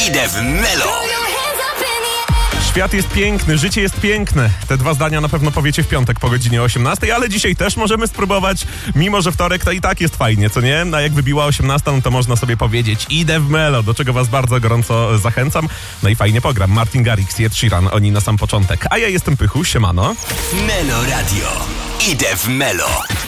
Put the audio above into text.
Idę w Melo. Świat jest piękny, życie jest piękne. Te dwa zdania na pewno powiecie w piątek po godzinie 18, ale dzisiaj też możemy spróbować. Mimo że wtorek to i tak jest fajnie, co nie? A jak wybiła 18, no to można sobie powiedzieć idę w Melo, do czego was bardzo gorąco zachęcam. No i fajnie pogram. Martin Garrix i Ed Sheeran, oni na sam początek. A ja jestem Pychu, siemano. Melo Radio. Idę w Melo.